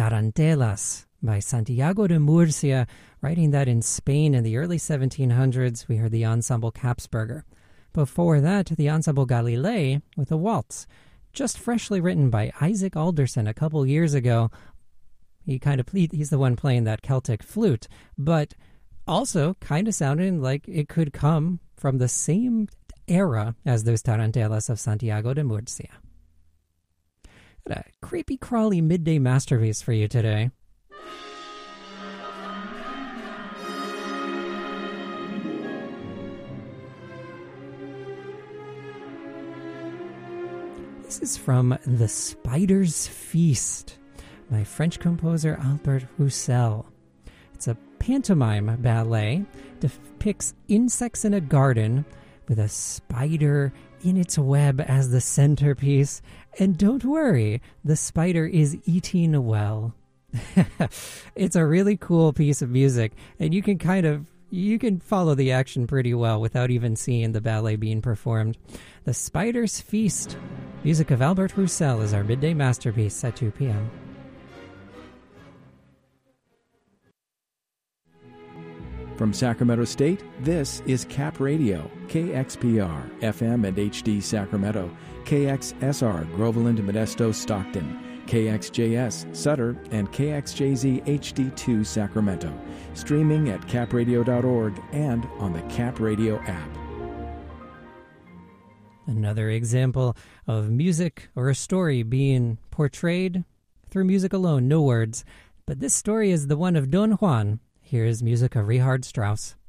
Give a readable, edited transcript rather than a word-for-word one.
Tarantelas by Santiago de Murcia. Writing that in Spain in the early 1700s, we heard the ensemble Capsberger. Before that, the ensemble Galilei with a waltz, just freshly written by Isaac Alderson a couple years ago. He's the one playing that Celtic flute, but also kind of sounding like it could come from the same era as those Tarantelas of Santiago de Murcia. Got a creepy crawly midday masterpiece for you today. This is from The Spider's Feast by French composer Albert Roussel. It's a pantomime ballet, depicts insects in a garden with a spider in its web as the centerpiece. And don't worry, the spider is eating well. It's a really cool piece of music, and you can follow the action pretty well without even seeing the ballet being performed. The Spider's Feast, music of Albert Roussel, is our midday masterpiece at 2 p.m. From Sacramento State, this is Cap Radio, KXPR, FM and HD Sacramento, KXSR, Groveland, Modesto, Stockton, KXJS, Sutter, and KXJZ HD2 Sacramento. Streaming at capradio.org and on the Cap Radio app. Another example of music or a story being portrayed through music alone, no words. But this story is the one of Don Juan. Here is music of Richard Strauss.